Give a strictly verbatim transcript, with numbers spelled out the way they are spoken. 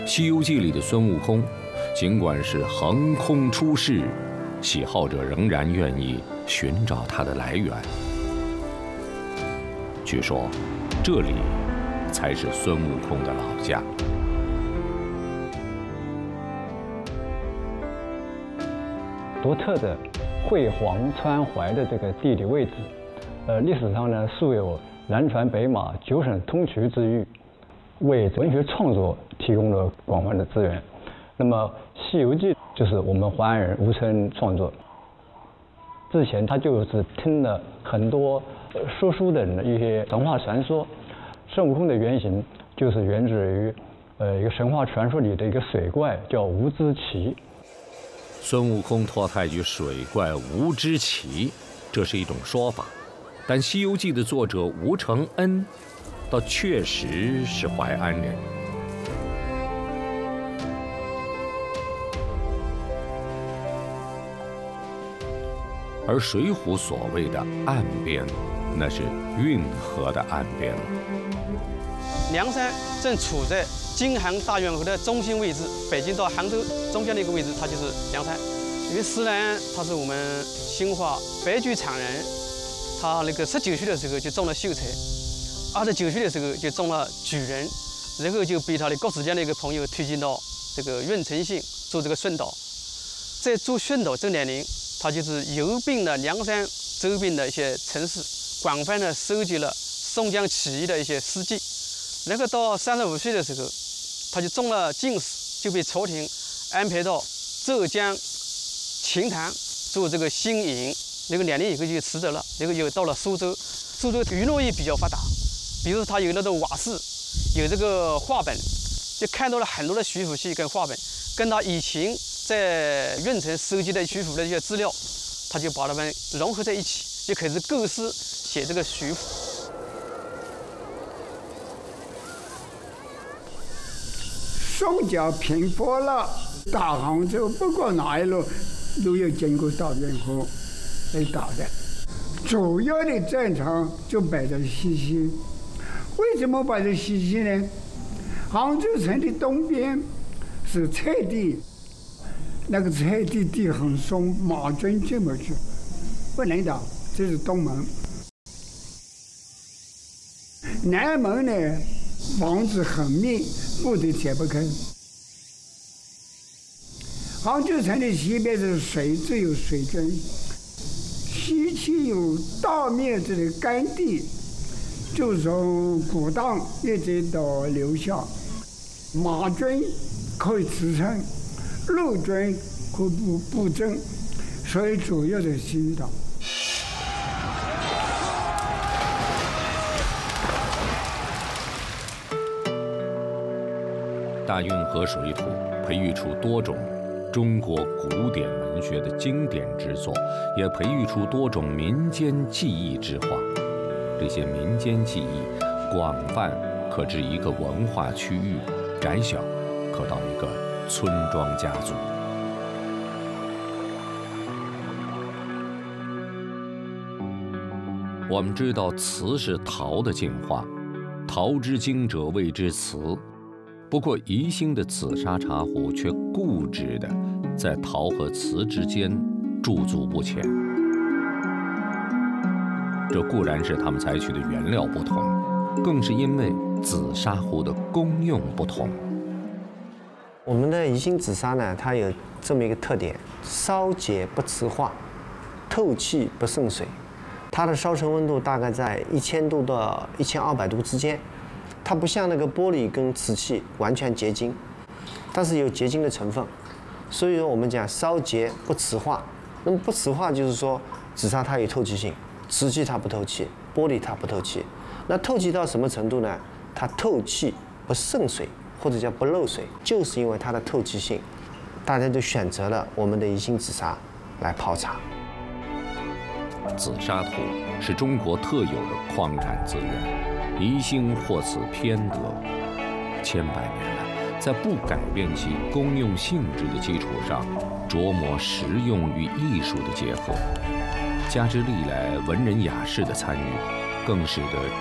《西游记》里的孙悟空，尽管是横空出世，喜好者仍然愿意寻找它的来源。据说，这里才是孙悟空的老家。 独特的会黄川淮的这个地理位置，呃，历史上呢素有南传北马、九省通衢之誉，为文学创作提供了广泛的资源。那么《西游记》就是我们华人吴承恩创作。之前他就是听了很多说书的人的一些神话传说，孙悟空的原型就是源自于呃一个神话传说里的一个水怪，叫吴知奇。 孙悟空脱胎于水怪吴知奇，这是一种说法，但《西游记》的作者吴承恩，倒确实是淮安人。而《水浒》所谓的岸边，那是运河的岸边了。 梁山正处在京杭大运河的中心位置，北京到杭州中间的一个位置，它就是梁山。因为施耐庵他是我们兴化白居场人，他那个十九岁的时候就中了秀才，二十九岁的时候就中了举人，然后就被他的国子监的一个朋友推荐到这个郓城县做这个训导。在做训导这两年，他就是游遍了梁山周边的一些城市，广泛的收集了宋江起义的一些事迹。然后到三十五岁的时候，他就中了进士，就被朝廷安排到浙江秦潭做这个新营。那个两年以后就辞职了，然后又到了苏州。苏州娱乐业比较发达，比如他有那种瓦室，有这个画本，就看到了很多的徐府戏跟画本，跟他以前在郓城收集的徐府的一些资料，他就把它们融合在一起，就开始构思写这个徐府。 宋教平复了，打杭州不管哪一路都要经过大运河来打的，主要的战场就摆在西溪。为什么摆在西溪呢？杭州城的东边是菜地，那个菜地地很松，马军进不去，不能打，这是东门。南门呢，房子很密，部队解不开。杭州城的西边是水，只有水军；西区有大面积的干地，就从古荡一直到留下。马军可以支撑，陆军可以布布阵，所以主要的西打。 大运河水土培育出多种中国古典文学的经典之作，也培育出多种民间技艺之画。这些民间技艺广泛，可至一个文化区域；窄小，可到一个村庄家族。我们知道瓷是陶的进化，陶之精者谓之瓷。不过，宜兴的紫砂茶壶却固执地在陶和瓷之间驻足不前。这固然是他们采取的原料不同，更是因为紫砂壶的功用不同。 我们的宜兴紫砂呢，它有这么一个特点：烧结不瓷化，透气不渗水。它的烧成温度大概在一千度到一千二百度之间。它不像那个玻璃跟瓷器完全结晶，但是有结晶的成分，所以说我们讲烧结不瓷化。那么不瓷化就是说紫砂它有透气性，瓷器它不透气，玻璃它不透气。那透气到什么程度呢？它透气不渗水，或者叫不漏水，就是因为它的透气性，大家就选择了我们的宜兴紫砂来泡茶。 紫砂土是中国特有的矿产资源。宜兴获此偏得，千百年来，在不改变其功用性质的基础上，琢磨实用与艺术的结合，加之历来文人雅士的参与，更使得